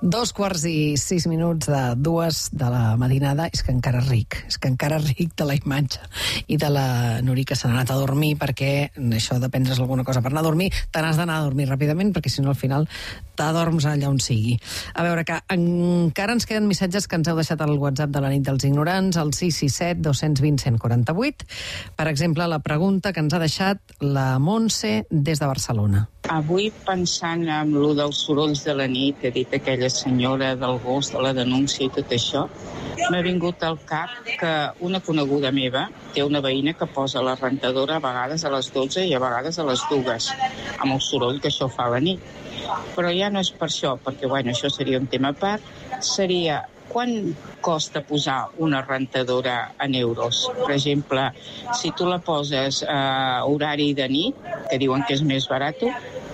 2:06 de 2 de la matinada. És que encara ric de la imatge i de la Nuri, que se n'ha anat a dormir, perquè això de prendre's alguna cosa per anar a dormir, te n'has d'anar a dormir ràpidament, perquè si no al final t'adorms allà on sigui. A veure, que encara ens queden missatges que ens heu deixat al WhatsApp de la nit dels ignorants, al 667 220 148. Per exemple, la pregunta que ens ha deixat la Montse des de Barcelona. Avui, pensant en lo dels sorolls de la nit, que ha dit aquella senyora del gos, de la denúncia i tot això, m'ha vingut al cap que una coneguda meva té una veïna que posa la rentadora a vegades a les 12 i a vegades a les 2, amb el soroll que això fa a la nit. Però ja no és per això, perquè això seria un tema a part, seria quant costa posar una rentadora en euros? Per exemple, si tu la poses a horari de nit, que diuen que és més barat,